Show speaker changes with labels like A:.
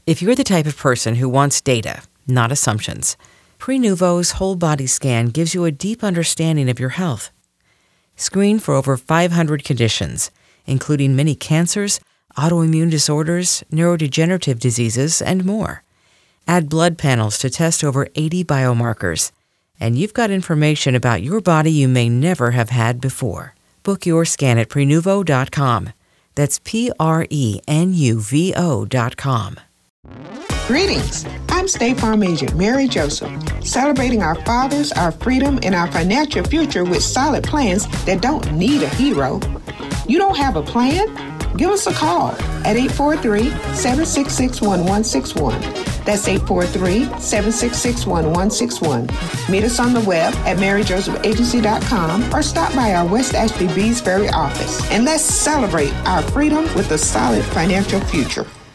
A: If you're the type of person who wants data, not assumptions, Prenuvo's whole body scan gives you a deep understanding of your health. Screen for over 500 conditions, including many cancers, autoimmune disorders, neurodegenerative diseases, and more. Add blood panels to test over 80 biomarkers, and you've got information about your body you may never have had before. Book your scan at Prenuvo.com. That's Prenuvo.com.
B: Greetings. I'm State Farm Agent Mary Joseph, celebrating our fathers, our freedom, and our financial future with solid plans that don't need a hero. You don't have a plan? Give us a call at 843-766-1161. That's 843-766-1161. Meet us on the web at maryjosephagency.com or stop by our West Ashley Beesbury office. And let's celebrate our freedom with a solid financial future.